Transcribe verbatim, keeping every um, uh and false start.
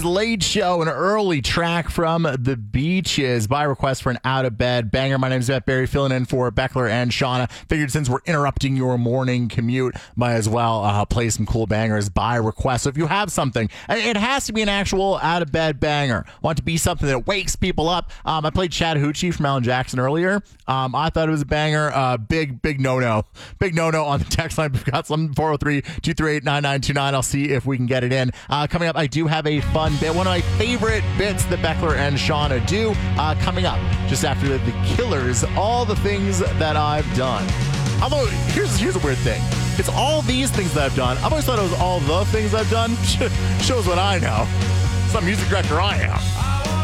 Late Show, an early track from The Beaches by request for an out-of-bed banger. My name is Matt Berry, filling in for Beckler and Shauna. Figured since we're interrupting your morning commute, might as well uh, play some cool bangers by request. So if you have something, it has to be an actual out-of-bed banger. Want it to be something that wakes people up. Um, I played Chattahoochee from Alan Jackson earlier. Um, I thought it was a banger. Uh, big, big no-no. Big no-no on the text line. We've got some four oh three, two three eight, nine nine two nine. I'll see if we can get it in. Uh, coming up, I do have a fun bit. One of my favorite bits that Beckler and Shauna do. Uh, coming up just after the Killers, all the things that I've done. Although, here's, here's a weird thing. It's all these things that I've done. I've always thought it was all the things I've done. Shows what I know. Some music director I am.